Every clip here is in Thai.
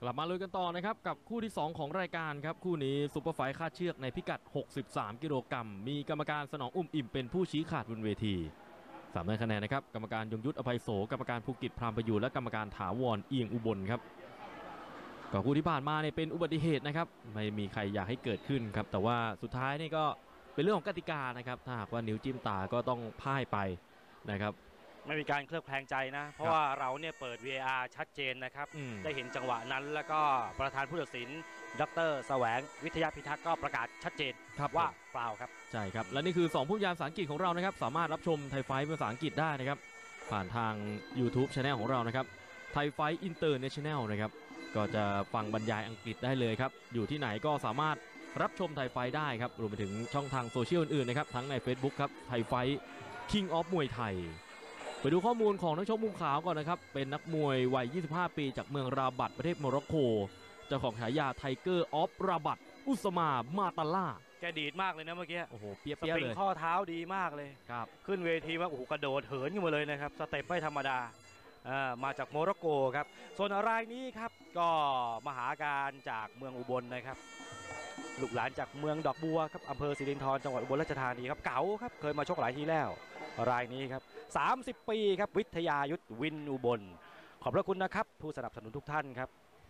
กลับมาลุยกันต่อนะครับกับคู่ที่2ของรายการครับคู่นี้ซุปเปอร์ไฟท์คาดเชือกในพิกัด63กิโลกรัมมีกรรมการสนองอุ่มอิ่มเป็นผู้ชี้ขาดบนเวที3ได้คะแนนนะครับกรรมการยงยุทธอภัยโสกรรมการภูกิจพรามประยูรและกรรมการถาวรเอียงอุบลครับก็คู่ที่ผ่านมาเนี่ยเป็นอุบัติเหตุนะครับไม่มีใครอยากให้เกิดขึ้นครับแต่ว่าสุดท้ายนี่ก็เป็นเรื่องของกติกานะครับถ้าหากว่านิ้วจิ้มตาก็ต้องพ่ายไปนะครับไม่มีการเคลือบแคลงใจนะเพราะว่าเราเนี่ยเปิด VAR ชัดเจนนะครับได้เห็นจังหวะนั้นแล้วก็ประธานผู้ตัดสินดร.แสวงวิทยาพิทักษ์ก็ประกาศชัดเจนว่าเปล่าครับใช่ครับและนี่คือ2ผู้บรรยายภาษาอังกฤษของเรานะครับสามารถรับชมไทยไฟท์ภาษาอังกฤษได้นะครับผ่านทาง YouTube Channel ของเรานะครับไทยไฟท์อินเตอร์เนชั่นแนลนะครับก็จะฟังบรรยายอังกฤษได้เลยครับอยู่ที่ไหนก็สามารถรับชมไทยไฟท์ได้ครับรวมไปถึงช่องทางโซเชียลอื่นๆนะครับทั้งใน Facebook ครับไทยไฟท์ King of มวยไทยไปดูข้อมูลของนักชกมุมขาวก่อนนะครับเป็นนักมวยวัย25ปีจากเมืองราบัตประเทศโมร็อกโกเจ้าของฉายาไทเกอร์ออฟราบัตอุสมามาตาล่าแกดีดมากเลยนะเมื่อกี้โอ้โหเปี้ยๆเลยข้อเท้าดีมากเลยครับขึ้นเวทีมาโอ้โหกระโดดเหินขึ้นมาเลยนะครับสเต็ปไม่ธรรมดามาจากโมร็อกโกครับส่วนรายนี้ครับก็มหาการจากเมืองอุบลนะครับลูกหลานจากเมืองดอกบัวครับอำเภอสิรินธรจังหวัดอุบลราชธานีครับเก๋าครับเคยมาชกหลายทีแล้วรายนี้ครับ30 ปีครับวิทยายุทธวินอุบลขอบพระคุณนะครับผู้สนับสนุนทุกท่านครับ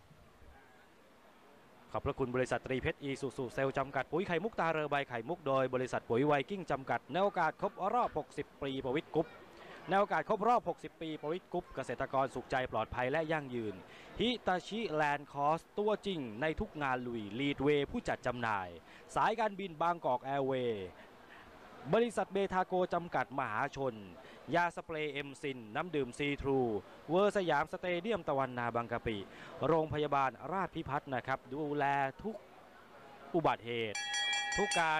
ขอบพระคุณบริษัทตรีเพชรอีซูซูเซลจำกัดปุ๋ยไข่มุกตาเรือใบไข่มุกโดยบริษัทปุ๋ยไวกิ้งจำกัดในโอกาสครบรอบ60 ปีประวิตรกรุ๊ปในโอกาสครบรอบ60 ปีประวิตรกรุ๊ปเกษตรกรสุขใจปลอดภัยและยั่งยืนฮิตาชิแลนด์คอสตัวจริงในทุกงานลุยลีดเวย์ผู้จัดจำหน่ายสายการบินบางกอกแอร์เวย์บริษัทเบทาโกจำกัดมหาชนยาสเปรย์เอ็มซินน้ำดื่มซีทรูเวอร์สยามสเตเดียมตะวันนาบางกะปิโรงพยาบาลราชพิพัฒน์นะครับดูแลทุกอุบัติเหตุทุกการ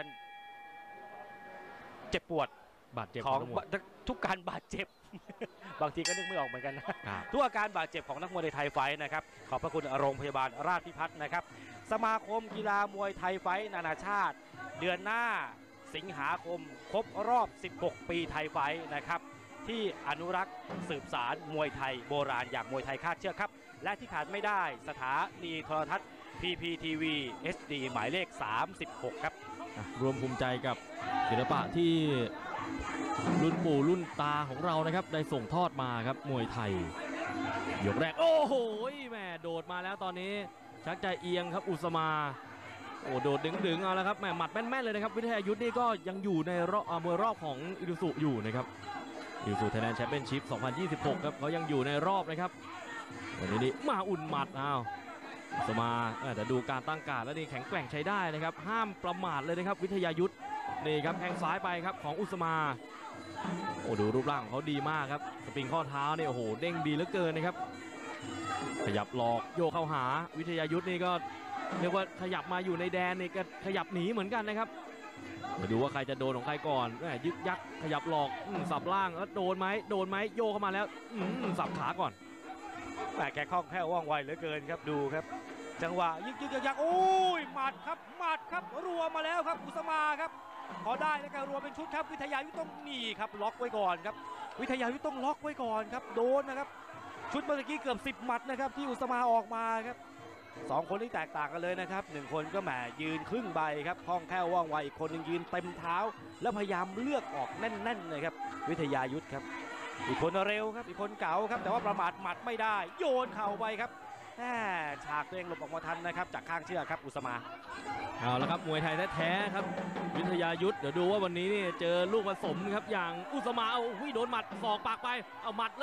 เจ็บปวดบาดเจ็บของทุกการบาดเจ็บบางทีก็นึกไม่ออกเหมือนกันนะทุกอาการบาดเจ็บของนักมวยไทยไฟท์นะครับขอบพระคุณโรงพยาบาลราชพิพัฒน์นะครับสมาคมกีฬามวยไทยไฟท์นานาชาติเดือนหน้าสิงหาคมครบรอบ16 ปีไทยไฟท์นะครับที่อนุรักษ์สืบสารมวยไทยโบราณอย่างมวยไทยคาดเชือกครับและที่ขาดไม่ได้สถานีโทรทัศน์ PPTV HD หมายเลข36ครับรวมภูมิใจกับศิลปะที่รุ่นปู่รุ่นตาของเรานะครับได้ส่งทอดมาครับมวยไทยยกแรกโอ้โหแม่โดดมาแล้วตอนนี้ชักใจเอียงครับอุสมาโอ้โดดดึงเอาแล้วครับแม่หมัดแม่นๆเลยนะครับวิทยายุทธนี่ก็ยังอยู่ในมวยรอบของอิรุสุอยู่นะครับอิรุสุไทยแลนด์แชมเปี้ยนชิพ 2026 ครับเขายังอยู่ในรอบนะครับวันนี้มาอุ่นหมัดอ้าวอุสมาแต่ดูการตั้งการแล้วนี่แข็งแกร่งใช้ได้นะครับห้ามประมาทเลยนะครับวิทยายุทธนี่ครับแข้งซ้ายไปครับของอุสมาโอ้ดูรูปร่างของเขาดีมากครับสปริงข้อเท้าเนี่ยโอ้โหเด้งดีเหลือเกินนะครับขยับหลอกโยกเข้าหาวิทยายุทธนี่ก็เรียกว่าขยับมาอยู่ในแดนนี่ก็ขยับหนีเหมือนกันนะครับมาดูว่าใครจะโดนของใครก่อนยึกยักขยับหลอกสับล่างแล้วโดนไหมโยกเข้ามาแล้วสับขาก่อนแต่แกคล่องแคล่วว่องไวเหลือเกินครับดูครับจังหวะยึกยักโอ้ยหมัดครับรัวมาแล้วครับอุสมาครับพอได้แล้วก็รัวเป็นชุดครับวิทยายุทธต้องนี่ครับล็อกไว้ก่อนครับวิทยายุทธต้องล็อกไว้ก่อนครับโดนนะครับชุดเมื่อกี้เกือบ10 หมัดนะครับที่อุสมาออกมาครับ2 คนที่แตกต่างกันเลยนะครับ1 คนก็แหมยืนครึ่งใบครับคล่องแคล่วว่องไวอีกคนนึงยืนเต็มเท้าแล้วพยายามเลือกออกแน่นๆเลยครับวิทยายุทธครับอีกคนเร็วครับอีกคนเก๋าครับแต่ว่าประมาทหมัดไม่ได้โยนเข่าไปครับฉากตัวเองหลบออกมาทันนะครับจากข้างเชือกครับอุสมาเอาละครับมวยไทยแท้ๆครับวิทยายุทธเดี๋ยวดูว่าวันนี้นี่เจอลูกผสมครับอย่างอุสมาเอาโดนหมัดศอกปากไปเอาหมัด